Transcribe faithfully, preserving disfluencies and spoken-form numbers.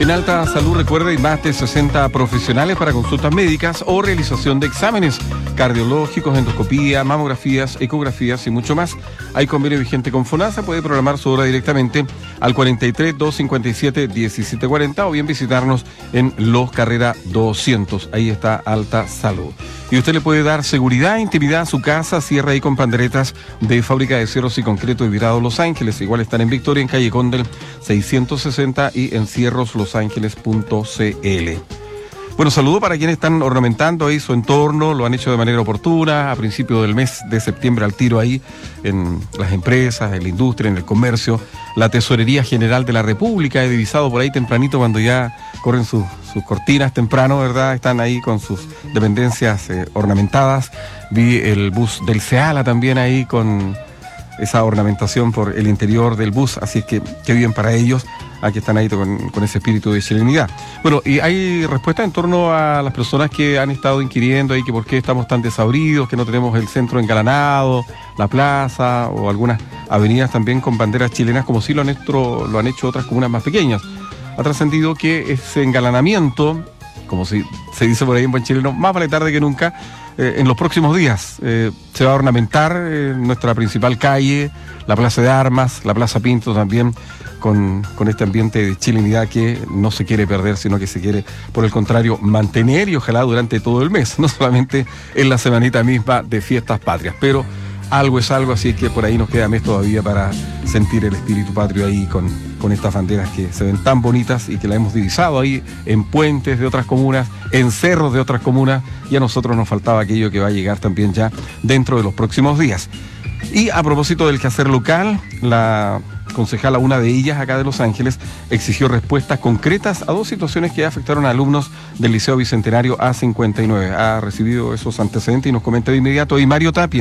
En Alta Salud, recuerde, hay más de sesenta profesionales para consultas médicas o realización de exámenes cardiológicos, endoscopía, mamografías, ecografías y mucho más. Hay convenio vigente con FONASA, puede programar su hora directamente al cuarenta y tres, doscientos cincuenta y siete, diecisiete cuarenta o bien visitarnos en Los Carrera doscientos. Ahí está Alta Salud. Y usted le puede dar seguridad e intimidad a su casa. Cierra ahí con panderetas de Fábrica de Cierros y Concreto de Virado Los Ángeles. Igual están en Victoria, en calle Condel seiscientos sesenta y en cierros los ángeles punto c l. Bueno, saludo para quienes están ornamentando ahí su entorno, lo han hecho de manera oportuna, a principio del mes de septiembre al tiro ahí, en las empresas, en la industria, en el comercio. La Tesorería General de la República, he divisado por ahí tempranito cuando ya corren sus, sus cortinas temprano, ¿verdad? Están ahí con sus dependencias eh, ornamentadas. Vi el bus del SEALA también ahí con esa ornamentación por el interior del bus, así es que qué bien para ellos. Aquí están ahí con, con ese espíritu de serenidad. Bueno, y hay respuesta en torno a las personas que han estado inquiriendo ahí que por qué estamos tan desabridos, que no tenemos el centro engalanado, la plaza o algunas avenidas también con banderas chilenas, como sí lo han hecho, lo han hecho otras comunas más pequeñas. Ha trascendido que ese engalanamiento, como si se dice por ahí en buen chileno, más vale tarde que nunca, eh, en los próximos días eh, se va a ornamentar eh, nuestra principal calle, la Plaza de Armas, la Plaza Pinto también, Con, con este ambiente de chilenidad que no se quiere perder, sino que se quiere, por el contrario, mantener y ojalá durante todo el mes, no solamente en la semanita misma de fiestas patrias, pero algo es algo, así es que por ahí nos queda mes todavía para sentir el espíritu patrio ahí con, con estas banderas que se ven tan bonitas y que la hemos divisado ahí en puentes de otras comunas, en cerros de otras comunas, y a nosotros nos faltaba aquello que va a llegar también ya dentro de los próximos días. Y a propósito del quehacer local, la concejala, una de ellas acá de Los Ángeles, exigió respuestas concretas a dos situaciones que afectaron a alumnos del Liceo Bicentenario A cincuenta y nueve. Ha recibido esos antecedentes y nos comenta de inmediato. Y Mario Tapia.